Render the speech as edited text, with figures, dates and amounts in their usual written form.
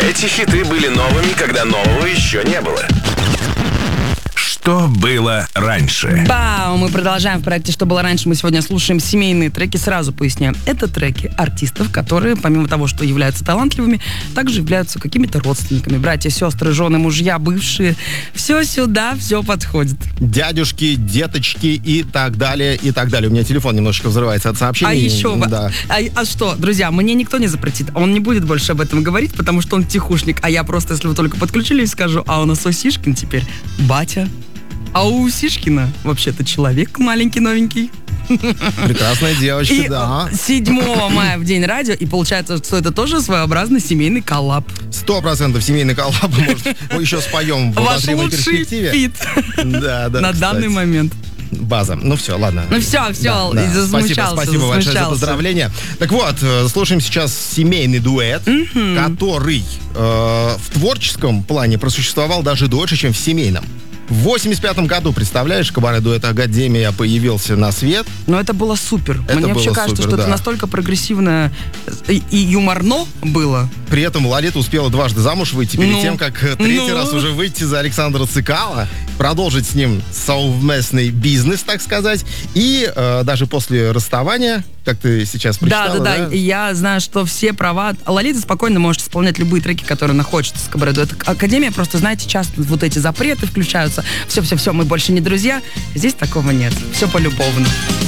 Эти хиты были новыми, когда нового еще не было. Что было раньше? Бау! Мы продолжаем в проекте «Что было раньше». Мы сегодня слушаем семейные треки. Сразу поясняю. Это треки артистов, которые, помимо того, что являются талантливыми, также являются какими-то родственниками. Братья, сестры, жены, мужья, бывшие. Все сюда, все подходит. Дядюшки, деточки и так далее, и так далее. У меня телефон немножечко взрывается от сообщений. А еще... Да. А что, друзья, мне никто не запретит. Он не будет больше об этом говорить, потому что он тихушник. А я просто, если вы только подключились, скажу, а у нас Сишкин теперь батя. А у Сишкина вообще-то человек маленький, новенький. Прекрасная девочка, и да. 7 мая в День радио, и получается, что это тоже своеобразный семейный коллаб. 100% семейный коллаб, может, мы еще споем в Ваш обозримой лучший перспективе. фит на данный момент. База. Ну все, ладно. Ну все, засмущался. Спасибо большое за поздравления. Так вот, слушаем сейчас семейный дуэт, который в творческом плане просуществовал даже дольше, чем в семейном. В 85-м году, представляешь, кабаре-дуэт «Академия» появился на свет. Но это было супер. Это Мне вообще было кажется, супер, что да. это настолько прогрессивно и юморно было. При этом Лолита успела дважды замуж выйти, перед тем, как третий раз уже выйти за Александра Цикала, продолжить с ним совместный бизнес, так сказать. И даже после расставания, как ты сейчас прочитала, Да. Я знаю, что все права... Лолита спокойно может исполнять любые треки, которые она хочет с кабаре-дуэт «Академия». Просто, знаете, часто вот эти запреты включаются. Все, мы больше не друзья. Здесь такого нет. Все полюбовно.